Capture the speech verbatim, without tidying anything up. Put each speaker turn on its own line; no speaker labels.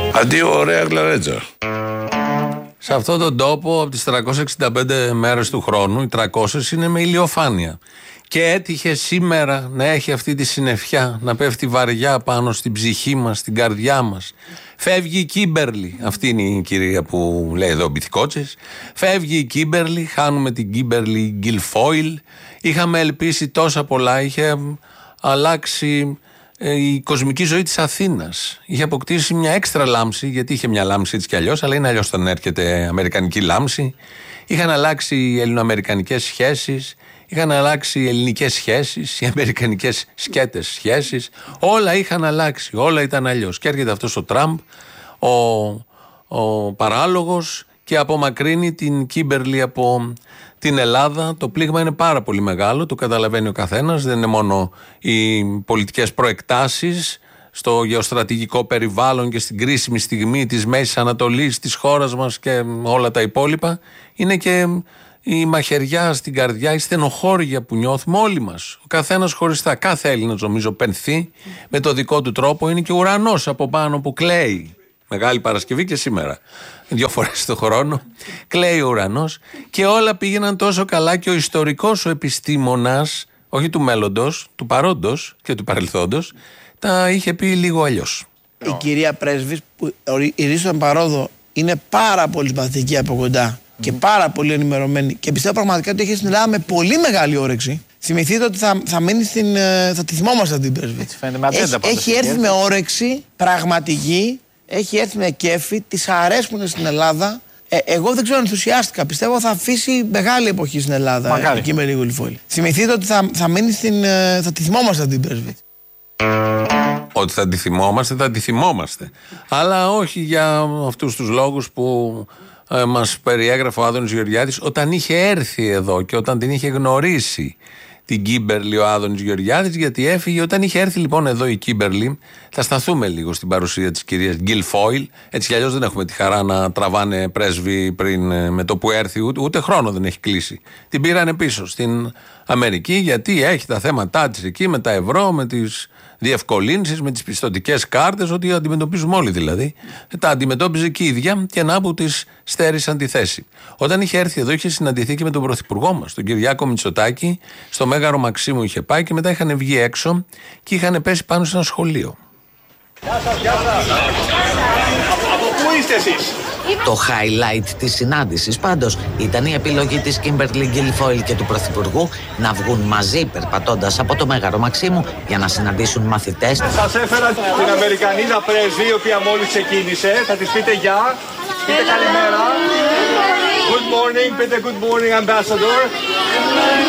Αντίο, ωραία γλαρέτζα.
Σε αυτόν τον τόπο, από τις τριακόσιες εξήντα πέντε μέρες του χρόνου, οι τριακόσιες είναι με ηλιοφάνεια. Και έτυχε σήμερα να έχει αυτή τη συννεφιά, να πέφτει βαριά πάνω στην ψυχή μας, στην καρδιά μας. Φεύγει η Κίμπερλι, αυτή είναι η κυρία που λέει εδώ Μπιθικότσες. Φεύγει η Κίμπερλι, χάνουμε την Κίμπερλι Γκιλφόιλ. Είχαμε ελπίσει τόσα πολλά, είχε αλλάξει ε, η κοσμική ζωή της Αθήνας. Είχε αποκτήσει μια έξτρα λάμψη, γιατί είχε μια λάμψη έτσι κι αλλιώς, αλλά είναι αλλιώς όταν έρχεται αμερικανική λάμψη. Είχαν αλλάξει οι ελληνοαμερικανικές σχέσεις. Είχαν αλλάξει οι ελληνικές σχέσεις, οι αμερικανικές σκέτες σχέσεις. Όλα είχαν αλλάξει, όλα ήταν αλλιώς. Και έρχεται αυτός ο Τραμπ, ο, ο παράλογος, και απομακρύνει την Κίμπερλι από την Ελλάδα. Το πλήγμα είναι πάρα πολύ μεγάλο, το καταλαβαίνει ο καθένας. Δεν είναι μόνο οι πολιτικές προεκτάσεις στο γεωστρατηγικό περιβάλλον και στην κρίσιμη στιγμή της Μέσης Ανατολής, της χώρας μας και όλα τα υπόλοιπα. Είναι και η μαχαιριά στην καρδιά, η στενοχώρια που νιώθουμε όλοι μας. Ο καθένας χωριστά. Κάθε Έλληνας νομίζω πενθεί με το δικό του τρόπο. Είναι και ο ουρανός από πάνω που κλαίει. Μεγάλη Παρασκευή και σήμερα. Δύο φορές το χρόνο. Κλαίει ο ουρανός. Και όλα πήγαιναν τόσο καλά και ο ιστορικός, ο επιστήμονας, όχι του μέλλοντος, του παρόντος και του παρελθόντος, τα είχε πει λίγο αλλιώς.
Η κυρία Πρέσβης που ορίζει τον παρόδο είναι πάρα πολύ συμπαθητική από κοντά και πάρα πολύ ενημερωμένη και πιστεύω πραγματικά ότι έχει στην Ελλάδα με πολύ μεγάλη όρεξη. Θυμηθείτε ότι θα, θα μείνει στην. Θα τη θυμόμαστε την Πρέσβη. Έχει, έχει έρθει με όρεξη πραγματική, έχει έρθει με κέφι, της αρέσουν στην Ελλάδα. Ε, εγώ δεν ξέρω, ενθουσιάστηκα. Πιστεύω θα αφήσει μεγάλη εποχή στην Ελλάδα. Μακάρι. Εκεί με λίγο Γκιλφόιλ. Θυμηθείτε ότι θα, θα μείνει στην. Θα τη θυμόμαστε την Πρέσβη.
Ότι θα τη θυμόμαστε, θα τη θυμόμαστε. Αλλά όχι για αυτούς τους λόγους που ε, μας περιέγραφε ο Άδωνης Γεωργιάδης όταν είχε έρθει εδώ και όταν την είχε γνωρίσει την Κίμπερλι ο Άδωνης Γεωργιάδης, γιατί έφυγε. Όταν είχε έρθει λοιπόν εδώ η Κίμπερλι, θα σταθούμε λίγο στην παρουσία της κυρίας Γκιλφόιλ. Έτσι κι αλλιώς δεν έχουμε τη χαρά να τραβάνε πρέσβη πριν με το που έρθει, ούτε, ούτε χρόνο δεν έχει κλείσει. Την πήρανε πίσω στην Αμερική, γιατί έχει τα θέματά της εκεί με τα ευρώ, με τις διευκολύνσεις, με τις πιστωτικές κάρτες, ό,τι αντιμετωπίζουμε όλοι δηλαδή. Τα αντιμετώπιζε και η ίδια και να που της στέρισαν τη θέση. Όταν είχε έρθει εδώ, είχε συναντηθεί και με τον πρωθυπουργό μας, τον Κυριάκο Μητσοτάκη, στο Μέγαρο Μαξίμου είχε πάει και μετά είχαν βγει έξω και είχαν πέσει πάνω σε ένα σχολείο.
Γεια σας, γεια σας. Από πού είστε εσείς?
Το highlight της συνάντησης πάντως ήταν η επιλογή της Κίμπερλι Γκιλφόιλ και του Πρωθυπουργού να βγουν μαζί περπατώντας από το Μέγαρο Μαξίμου για να συναντήσουν μαθητές.
Σας έφερα την Αμερικανίδα πρέσβη, η οποία μόλις ξεκίνησε. Θα της πείτε γεια, πείτε καλημέρα. Good morning, πείτε good morning ambassador.